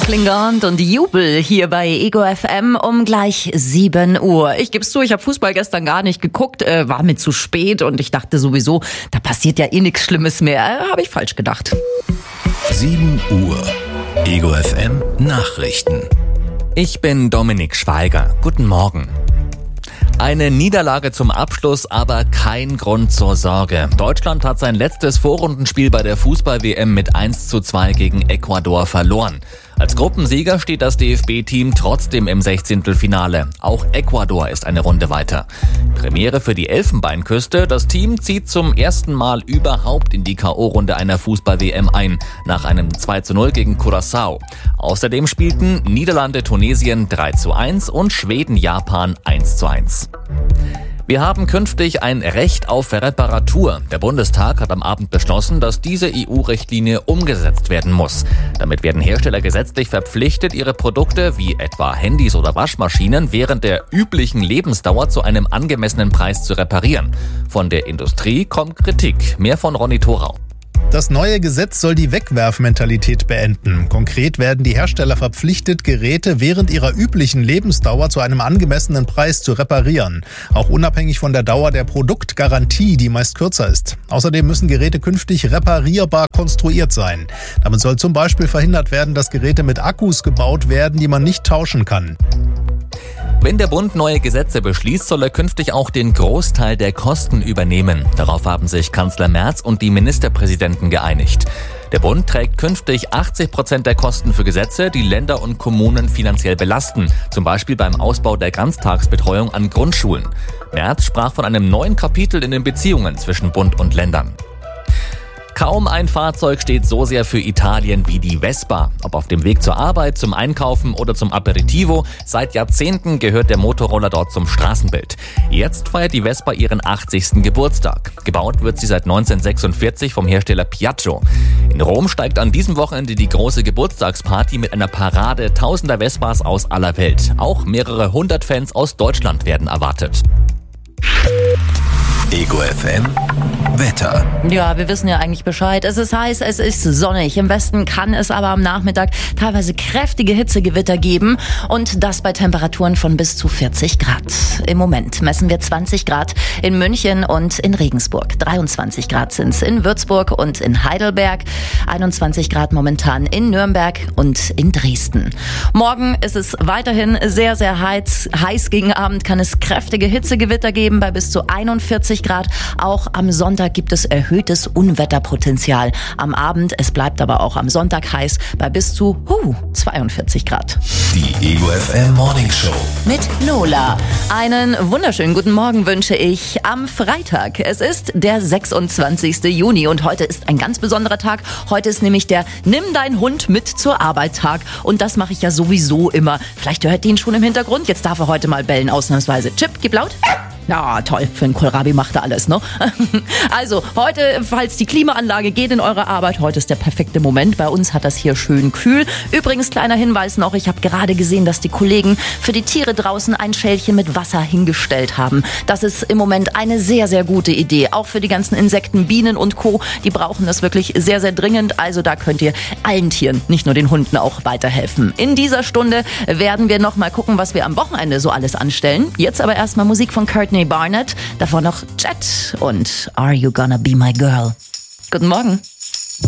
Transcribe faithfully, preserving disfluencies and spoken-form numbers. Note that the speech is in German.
Klingand und Jubel hier bei Ego F M um gleich sieben Uhr. Ich geb's zu, ich habe Fußball gestern gar nicht geguckt, äh, war mir zu spät und ich dachte sowieso, da passiert ja eh nichts Schlimmes mehr. Äh, habe ich falsch gedacht. sieben Uhr. Ego F M Nachrichten. Ich bin Dominik Schweiger. Guten Morgen. Eine Niederlage zum Abschluss, aber kein Grund zur Sorge. Deutschland hat sein letztes Vorrundenspiel bei der Fußball-W M mit eins zu zwei gegen Ecuador verloren. Als Gruppensieger steht das D F B-Team trotzdem im Sechzehntelfinale. Auch Ecuador ist eine Runde weiter. Premiere für die Elfenbeinküste. Das Team zieht zum ersten Mal überhaupt in die K O-Runde einer Fußball-W M ein, nach einem zwei zu null gegen Curaçao. Außerdem spielten Niederlande-Tunesien drei zu eins und Schweden-Japan eins zu eins. Wir haben künftig ein Recht auf Reparatur. Der Bundestag hat am Abend beschlossen, dass diese E U-Richtlinie umgesetzt werden muss. Damit werden Hersteller gesetzlich verpflichtet, ihre Produkte wie etwa Handys oder Waschmaschinen während der üblichen Lebensdauer zu einem angemessenen Preis zu reparieren. Von der Industrie kommt Kritik. Mehr von Ronny Thorau. Das neue Gesetz soll die Wegwerfmentalität beenden. Konkret werden die Hersteller verpflichtet, Geräte während ihrer üblichen Lebensdauer zu einem angemessenen Preis zu reparieren. Auch unabhängig von der Dauer der Produktgarantie, die meist kürzer ist. Außerdem müssen Geräte künftig reparierbar konstruiert sein. Damit soll zum Beispiel verhindert werden, dass Geräte mit Akkus gebaut werden, die man nicht tauschen kann. Wenn der Bund neue Gesetze beschließt, soll er künftig auch den Großteil der Kosten übernehmen. Darauf haben sich Kanzler Merz und die Ministerpräsidenten geeinigt. Der Bund trägt künftig achtzig Prozent der Kosten für Gesetze, die Länder und Kommunen finanziell belasten. Zum Beispiel beim Ausbau der Ganztagsbetreuung an Grundschulen. Merz sprach von einem neuen Kapitel in den Beziehungen zwischen Bund und Ländern. Kaum ein Fahrzeug steht so sehr für Italien wie die Vespa. Ob auf dem Weg zur Arbeit, zum Einkaufen oder zum Aperitivo, seit Jahrzehnten gehört der Motorroller dort zum Straßenbild. Jetzt feiert die Vespa ihren achtzigsten Geburtstag. Gebaut wird sie seit neunzehnhundertsechsundvierzig vom Hersteller Piaggio. In Rom steigt an diesem Wochenende die große Geburtstagsparty mit einer Parade tausender Vespas aus aller Welt. Auch mehrere hundert Fans aus Deutschland werden erwartet. Ego F M Wetter. Ja, wir wissen ja eigentlich Bescheid. Es ist heiß, es ist sonnig. Im Westen kann es aber am Nachmittag teilweise kräftige Hitzegewitter geben und das bei Temperaturen von bis zu vierzig Grad. Im Moment messen wir zwanzig Grad in München und in Regensburg. dreiundzwanzig Grad sind es in Würzburg und in Heidelberg. einundzwanzig Grad momentan in Nürnberg und in Dresden. Morgen ist es weiterhin sehr, sehr heiß. Heiß gegen Abend kann es kräftige Hitzegewitter geben bei bis zu einundvierzig Grad. Auch am Sonntag gibt es erhöhtes Unwetterpotenzial. Am Abend, es bleibt aber auch am Sonntag heiß bei bis zu huh, zweiundvierzig Grad. Die Ego F M Morning Show mit Lola. Einen wunderschönen guten Morgen wünsche ich am Freitag. Es ist der sechsundzwanzigsten Juni und heute ist ein ganz besonderer Tag. Heute ist nämlich der Nimm deinen Hund mit zur Arbeit Tag und das mache ich ja sowieso immer. Vielleicht hört ihr ihn schon im Hintergrund. Jetzt darf er heute mal bellen, ausnahmsweise. Chip, gib laut. Ja, toll, für einen Kohlrabi macht er alles, ne? Also, heute, falls die Klimaanlage geht in eure Arbeit, heute ist der perfekte Moment. Bei uns hat das hier schön kühl. Übrigens, kleiner Hinweis noch, ich habe gerade gesehen, dass die Kollegen für die Tiere draußen ein Schälchen mit Wasser hingestellt haben. Das ist im Moment eine sehr, sehr gute Idee. Auch für die ganzen Insekten, Bienen und Co., die brauchen das wirklich sehr, sehr dringend. Also da könnt ihr allen Tieren, nicht nur den Hunden, auch weiterhelfen. In dieser Stunde werden wir noch mal gucken, was wir am Wochenende so alles anstellen. Jetzt aber erstmal Musik von Courtney Barnett, davor noch Jet und Are You Gonna Be My Girl. Guten Morgen.